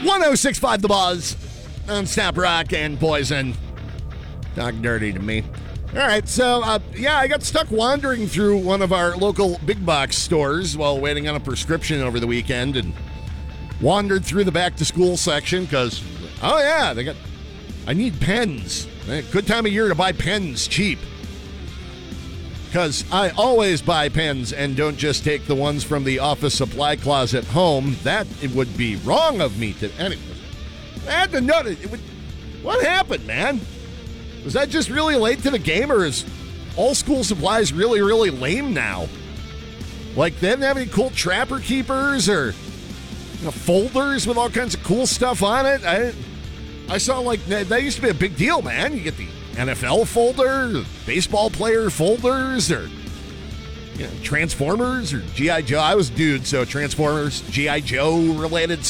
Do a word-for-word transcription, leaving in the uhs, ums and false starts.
one oh six point five The Buzz on Snap Rock and Poison. Talk dirty to me. All right, so, uh, yeah, I got stuck wandering through one of our local big box stores while waiting on a prescription over the weekend and wandered through the back-to-school section because, oh, yeah, they got, I need pens. Good time of year to buy pens cheap. Because I always buy pens and don't just take the ones from the office supply closet home. That it would be wrong of me to. Anyway, I had to notice. It would, what happened, man? Was that just really late to the game, or is all school supplies really, really lame now? Like, they didn't have any cool Trapper Keepers or you know, folders with all kinds of cool stuff on it. I, I saw, like, that used to be a big deal, man. You get the N F L folder, baseball player folders, or you know, Transformers or G I. Joe. I was a dude, so Transformers, G I. Joe related